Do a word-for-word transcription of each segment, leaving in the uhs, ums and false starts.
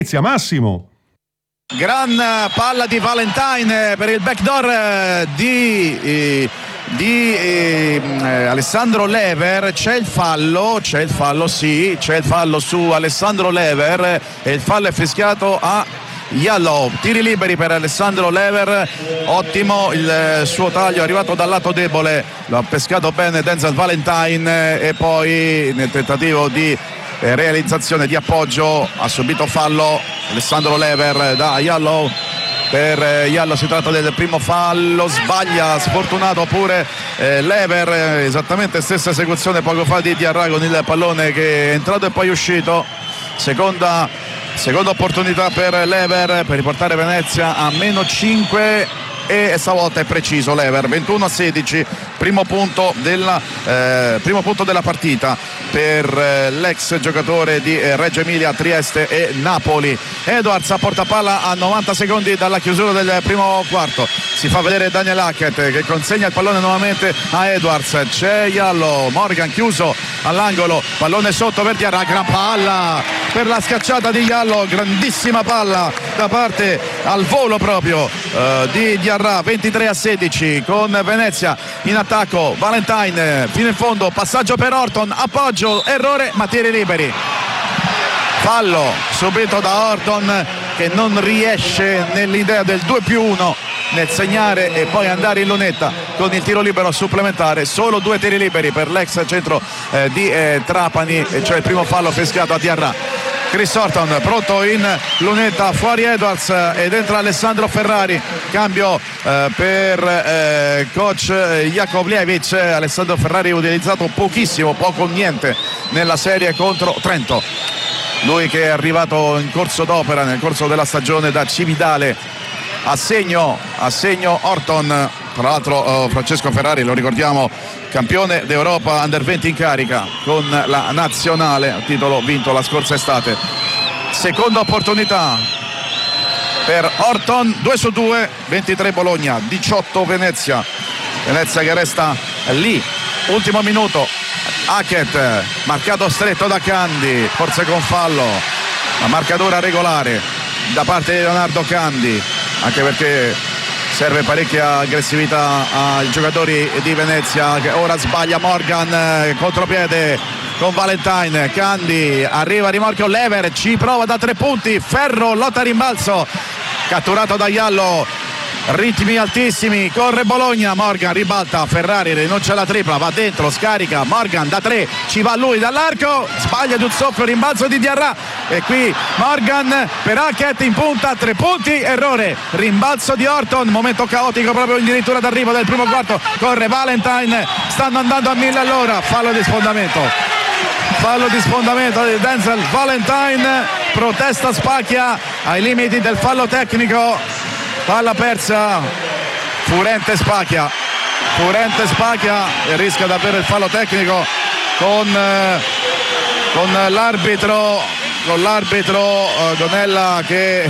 Massimo. Gran palla di Valentine per il backdoor di, eh, di eh, Alessandro Lever. C'è il fallo, c'è il fallo, sì, c'è il fallo su Alessandro Lever e il fallo è fischiato a Yallow. Tiri liberi per Alessandro Lever, ottimo il suo taglio, arrivato dal lato debole, lo ha pescato bene Denzel Valentine e poi nel tentativo di realizzazione di appoggio ha subito fallo Alessandro Lever da Yallow. Per Yallow si tratta del primo fallo, sbaglia, sfortunato pure eh, Lever, esattamente stessa esecuzione poco fa di Diarra con il pallone che è entrato e poi uscito. Seconda, seconda opportunità per Lever per riportare Venezia a meno cinque e stavolta è preciso Lever. Ventuno a sedici, primo punto della, eh, primo punto della partita per eh, l'ex giocatore di eh, Reggio Emilia, Trieste e Napoli. Edwards a portapalla a novanta secondi dalla chiusura del primo quarto, si fa vedere Daniel Hackett che consegna il pallone nuovamente a Edwards. C'è Yallow, Morgan chiuso all'angolo, pallone sotto per Diarra, gran palla per la scacciata di Yallow, grandissima palla da parte al volo proprio uh, di Diarra. Ventitré a sedici con Venezia in attacco. Valentine fino in fondo, passaggio per Orton, appoggio, errore ma tiri liberi. Fallo subito da Orton che non riesce nell'idea del due più uno nel segnare e poi andare in lunetta con il tiro libero supplementare. Solo due tiri liberi per l'ex centro eh, di eh, Trapani, cioè il primo fallo fischiato a Diarra. Chris Orton pronto in lunetta, fuori Edwards ed entra Alessandro Ferrari. Cambio eh, per eh, coach Jakovljevic. Alessandro Ferrari utilizzato pochissimo, poco o niente nella serie contro Trento. Lui che è arrivato in corso d'opera nel corso della stagione da Cividale. A segno, a segno Orton. Tra l'altro eh, Francesco Ferrari, lo ricordiamo, campione d'Europa under venti in carica con la nazionale, titolo vinto la scorsa estate. Seconda opportunità per Orton, due su due, ventitré Bologna, diciotto Venezia. Venezia che resta lì, ultimo minuto. Hackett, marcato stretto da Candi, forse con fallo, la marcatura regolare da parte di Leonardo Candi, anche perché serve parecchia aggressività ai giocatori di Venezia. Che ora sbaglia Morgan, contropiede con Valentine. Candi arriva a rimorchio, Lever ci prova da tre punti, Ferro lotta a rimbalzo, catturato da Yallow. Ritmi altissimi, corre Bologna, Morgan ribalta, Ferrari rinuncia alla tripla, va dentro, scarica, Morgan da tre, ci va lui dall'arco, sbaglia di un soffio, rimbalzo di Diarra e qui Morgan per Hackett in punta, tre punti, errore, rimbalzo di Orton, momento caotico proprio addirittura d'arrivo del primo quarto, corre Valentine, stanno andando a mille all'ora, fallo di sfondamento, fallo di sfondamento di Denzel Valentine, protesta Spacchia ai limiti del fallo tecnico. Palla persa, furente Spacchia, furente Spacchia e rischia davvero il fallo tecnico con, eh, con l'arbitro, con l'arbitro eh, Donella che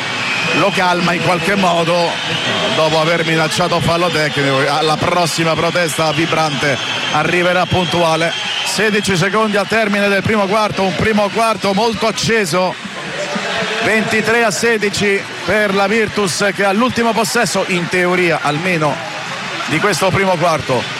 lo calma in qualche modo dopo aver minacciato fallo tecnico. La prossima protesta vibrante arriverà puntuale. sedici secondi al termine del primo quarto, un primo quarto molto acceso. ventitré a sedici per la Virtus che ha l'ultimo possesso in teoria almeno di questo primo quarto.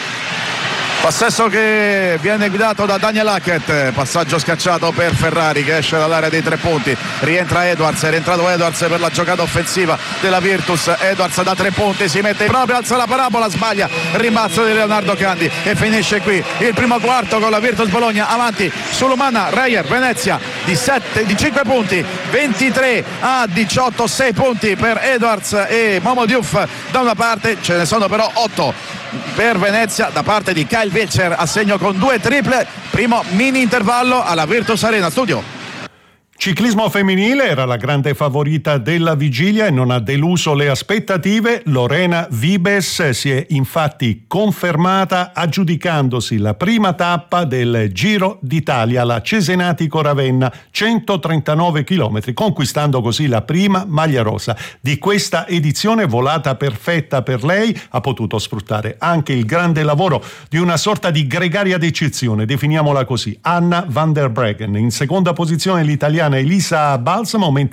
Possesso che viene guidato da Daniel Hackett, passaggio scacciato per Ferrari che esce dall'area dei tre punti, rientra Edwards, è rientrato Edwards per la giocata offensiva della Virtus. Edwards da tre punti, si mette proprio, alza la parabola, sbaglia, rimbalzo di Leonardo Candi e finisce qui il primo quarto con la Virtus Bologna avanti sull'Umana. Reyer, Venezia di, sette, di cinque punti, ventitré a diciotto, sei punti per Edwards e Momo Diouf da una parte, ce ne sono però otto per Venezia da parte di Kyle Wilcher, a segno con due triple. Primo mini intervallo alla Virtus Arena. Studio. Ciclismo femminile era la grande favorita della vigilia e non ha deluso le aspettative. Lorena Vibes si è infatti confermata aggiudicandosi la prima tappa del Giro d'Italia, la Cesenatico-Ravenna, centotrentanove chilometri, conquistando così la prima maglia rosa di questa edizione. Volata perfetta per lei, ha potuto sfruttare anche il grande lavoro di una sorta di gregaria d'eccezione, definiamola così, Anna van der Breggen. In seconda posizione l'italiana Elisa Balsamo, mentre